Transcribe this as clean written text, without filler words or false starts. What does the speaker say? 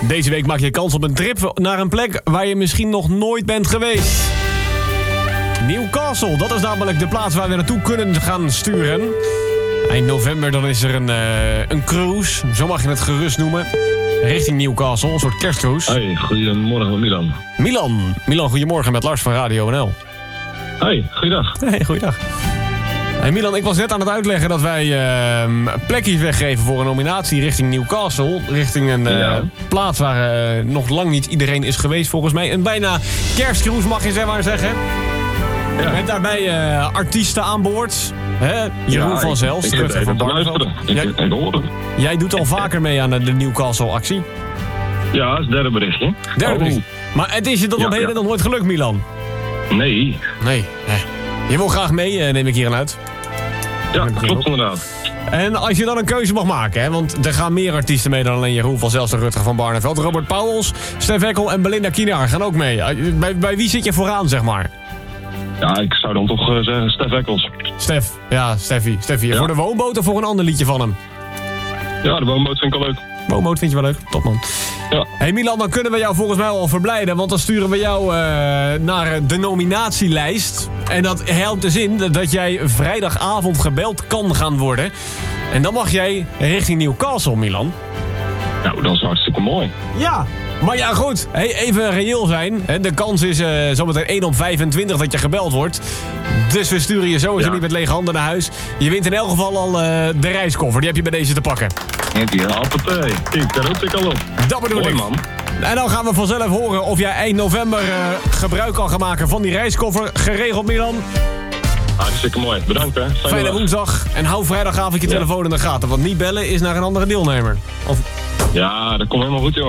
Deze week maak je kans op een trip naar een plek waar je misschien nog nooit bent geweest. Newcastle, dat is namelijk de plaats waar we naartoe kunnen gaan sturen. Eind november dan is er een cruise, zo mag je het gerust noemen. Richting Newcastle, een soort kerstcruise. Hey, goedemorgen Milan. Milan, goedemorgen met Lars van Radio NL. Hey, goeiedag. Hey, goeiedag. Hey Milan, ik was net aan het uitleggen dat wij plekjes weggeven voor een nominatie richting Newcastle. Richting een plaats waar nog lang niet iedereen is geweest volgens mij. Een bijna kerstcruise mag je zeg maar zeggen. Ja. Met daarbij artiesten aan boord. Jeroen van Zelst, Rutger van Barneveld. Jij doet al vaker mee aan de Newcastle-actie. Ja, dat is het derde berichtje. Bericht. Maar het is je tot op heden nog nooit gelukt, Milan? Nee. Je wil graag mee, neem ik hier aan uit. Ja, klopt inderdaad. En als je dan een keuze mag maken, hè, want er gaan meer artiesten mee dan alleen Jeroen van Zelst en Rutger van Barneveld. Robert Pauwels, Stef Eckel en Belinda Kienaar gaan ook mee. Bij wie zit je vooraan, zeg maar? Ja, ik zou dan toch zeggen Stef Eccles. Steffi. Ja. Voor de woonboot of voor een ander liedje van hem? Ja, de woonboot vind ik wel leuk. Woonboot vind je wel leuk? Top man. Ja. Hey Milan, dan kunnen we jou volgens mij al verblijden. Want dan sturen we jou naar de nominatielijst. En dat helpt dus in dat jij vrijdagavond gebeld kan gaan worden. En dan mag jij richting Newcastle, Milan. Nou, dat is hartstikke mooi. Ja. Maar ja, goed. Hey, even reëel zijn. De kans is zometeen 1 op 25 dat je gebeld wordt. Dus we sturen je sowieso niet met lege handen naar huis. Je wint in elk geval al de reiskoffer. Die heb je bij deze te pakken. Ja, appetij. Kijk, daar hoop ik al op. Dat bedoel ik. Man. En dan gaan we vanzelf horen of jij eind november gebruik kan gaan maken van die reiskoffer. Geregeld, Milan. Hartstikke mooi. Bedankt, hè. Fijne woensdag. En hou vrijdagavond je telefoon in de gaten. Want niet bellen is naar een andere deelnemer. Ja, dat komt helemaal goed, joh.